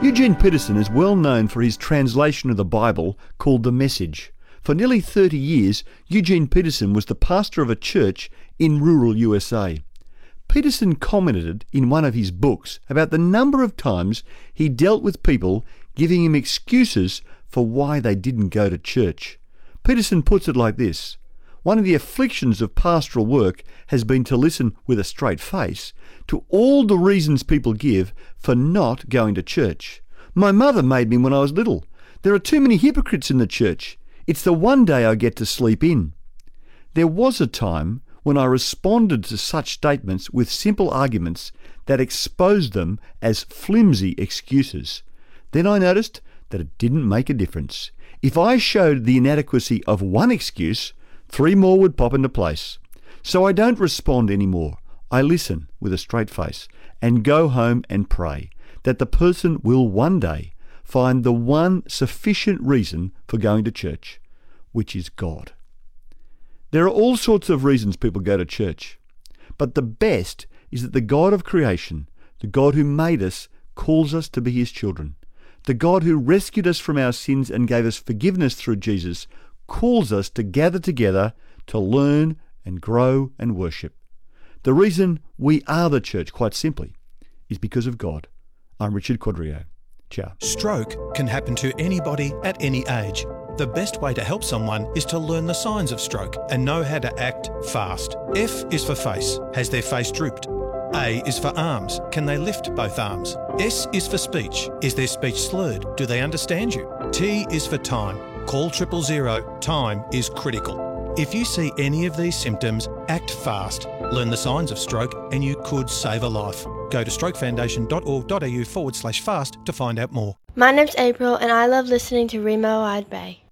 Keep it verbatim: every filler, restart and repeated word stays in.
Eugene Peterson is well known for his translation of the Bible called The Message. For nearly thirty years, Eugene Peterson was the pastor of a church in rural U S A. Peterson commented in one of his books about the number of times he dealt with people giving him excuses for why they didn't go to church. Peterson puts it like this: one of the afflictions of pastoral work has been to listen with a straight face to all the reasons people give for not going to church. My mother made me when I was little. There are too many hypocrites in the church. It's the one day I get to sleep in. There was a time when I responded to such statements with simple arguments that exposed them as flimsy excuses. Then I noticed that it didn't make a difference. If I showed the inadequacy of one excuse, three more would pop into place. So I don't respond anymore. I listen with a straight face and go home and pray that the person will one day find the one sufficient reason for going to church, which is God. There are all sorts of reasons people go to church, but the best is that the God of creation, the God who made us, calls us to be his children. The God who rescued us from our sins and gave us forgiveness through Jesus calls us to gather together to learn and grow and worship. The reason we are the church, quite simply, is because of God. I'm Richard Quadrio. Ciao. Stroke can happen to anybody at any age. The best way to help someone is to learn the signs of stroke and know how to act fast. F is for face. Has their face drooped? A is for arms. Can they lift both arms? S is for speech. Is their speech slurred? Do they understand you? T is for time. Call triple zero. Time is critical. If you see any of these symptoms, act fast. Learn the signs of stroke and you could save a life. Go to strokefoundation.org.au forward slash fast to find out more. My name's April and I love listening to Remo Wide Bay.